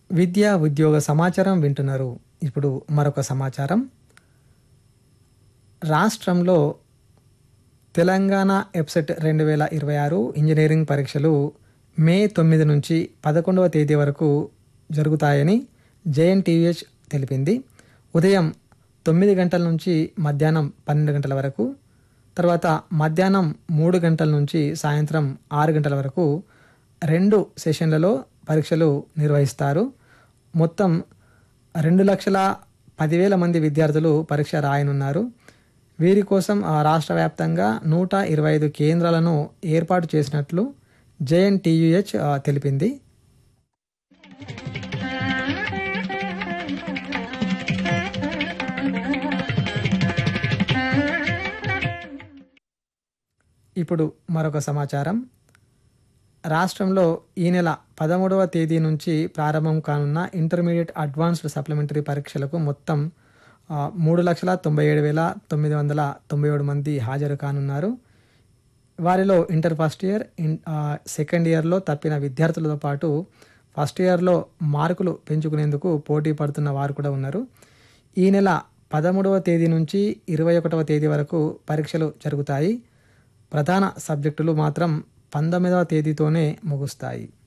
విద్యా ఉద్యోగ సమాచారం వింటున్నారు. ఇప్పుడు మరొక సమాచారం. రాష్ట్రంలో తెలంగాణ ఎప్సెట్ 2026 ఇంజనీరింగ్ పరీక్షలు మే 9 నుంచి 11వ తేదీ వరకు జరుగుతాయని జేఎన్టీయూహెచ్ తెలిపింది. ఉదయం 9 గంటల నుంచి మధ్యాహ్నం 12 గంటల వరకు, తర్వాత మధ్యాహ్నం 3 గంటల నుంచి సాయంత్రం 6 గంటల వరకు 2 సెషన్లలో పరీక్షలు నిర్వహిస్తారు. మొత్తం 2,10,000 మంది విద్యార్థులు పరీక్ష రాయనున్నారు. వీరి కోసం రాష్ట్ర వ్యాప్తంగా 125 కేంద్రాలను ఏర్పాటు చేసినట్లు జేఎన్టీయూహెచ్ తెలిపింది. ఇప్పుడు మరొక సమాచారం. రాష్ట్రంలో ఈ నెల 13వ తేదీ నుంచి ప్రారంభం కానున్న ఇంటర్మీడియట్ అడ్వాన్స్డ్ సప్లిమెంటరీ పరీక్షలకు మొత్తం 3,97,997 మంది హాజరు కానున్నారు. వారిలో ఇంటర్ ఫస్ట్ ఇయర్, సెకండ్ ఇయర్లో తప్పిన విద్యార్థులతో పాటు ఫస్ట్ ఇయర్లో మార్కులు పెంచుకునేందుకు పోటీ పడుతున్న వారు కూడా ఉన్నారు. ఈ నెల 13వ తేదీ నుంచి 21వ తేదీ వరకు పరీక్షలు జరుగుతాయి. ప్రధాన సబ్జెక్టులు మాత్రం 19వ తేదీతోనే ముగుస్తాయి.